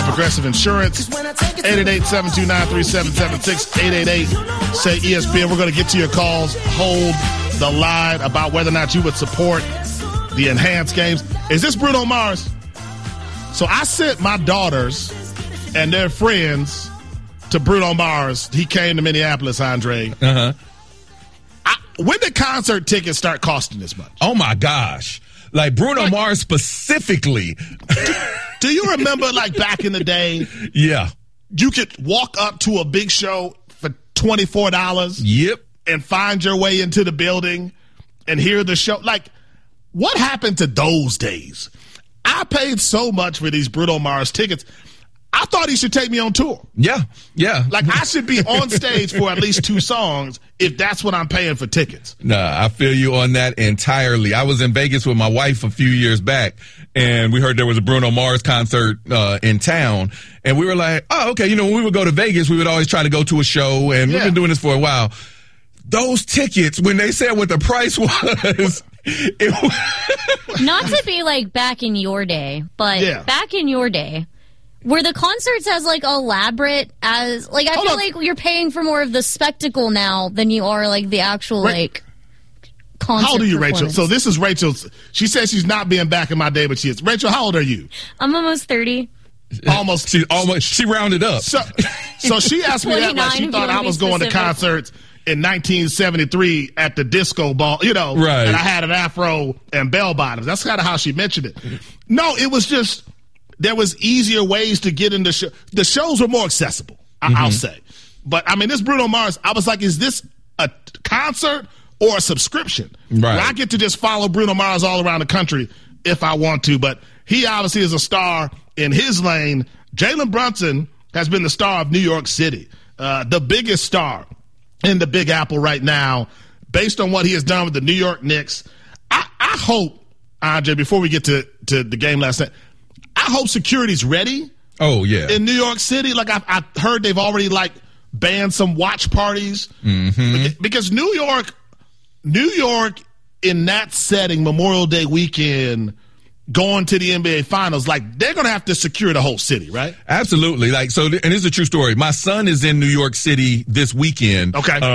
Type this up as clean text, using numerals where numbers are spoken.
Progressive Insurance. 888-729-3776. 888-SAY ESPN. We're going to get to your calls. Hold the line about whether or not you would support the enhanced games. Is this Bruno Mars? So I sent my daughters and their friends to Bruno Mars. He came to Minneapolis, Andre. Uh-huh. When did concert tickets start costing this much? Oh, my gosh. Like Bruno Mars specifically. Do you remember, like, back in the day? Yeah. You could walk up to a big show for $24. Yep. And find your way into the building and hear the show. Like, what happened to those days? I paid so much for these Bruno Mars tickets. I thought he should take me on tour. Yeah. Like, I should be on stage for at least 2 songs if that's what I'm paying for tickets. Nah, I feel you on that entirely. I was in Vegas with my wife a few years back, and we heard there was a Bruno Mars concert in town, and we were like, oh, okay. You know, when we would go to Vegas, we would always try to go to a show, and we've been doing this for a while. Those tickets, when they said what the price was, not to be like back in your day, but back in your day, were the concerts as like elaborate as like I feel like you're paying for more of the spectacle now than you are like the actual like concert. How old are you, Rachel? So this is Rachel's. She says she's not being back in my day, but she is. Rachel, how old are you? I'm almost 30. She rounded up. So she asked me that like she thought I was going to concerts in 1973 at the disco ball, you know, right. And I had an afro and bell bottoms. That's kind of how she mentioned it. No, it was just there was easier ways to get into show. The shows were more accessible, I'll say. But, I mean, this Bruno Mars, I was like, is this a concert or a subscription? Right. Where I get to just follow Bruno Mars all around the country if I want to. But he obviously is a star in his lane. Jalen Brunson has been the star of New York City, the biggest star in the Big Apple right now, based on what he has done with the New York Knicks. I hope, Andre, before we get to the game last night, I hope security's ready. Oh, yeah. In New York City. Like, I heard they've already, like, banned some watch parties. Because New York, in that setting, Memorial Day weekend, going to the NBA Finals, like, they're going to have to secure the whole city, right? Absolutely. Like, so, and this is a true story. My son is in New York City this weekend. Okay.